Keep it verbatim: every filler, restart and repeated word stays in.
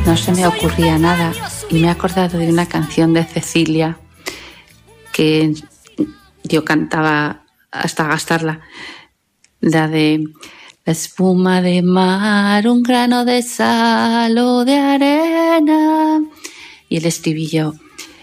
no se me ocurría nada y me he acordado de una canción de Cecilia que yo cantaba hasta gastarla, la de la espuma de mar, un grano de sal o de arena, y el estribillo: